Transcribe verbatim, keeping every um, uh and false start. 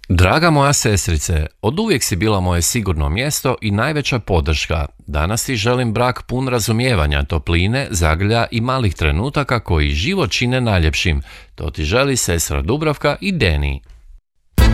Draga moja sestrice, oduvijek si bila moje sigurno mjesto i najveća podrška. Danas ti želim brak pun razumijevanja, topline, zagrlja i malih trenutaka koji život čine najljepšim. To ti želi sestra Dubravka i Deni.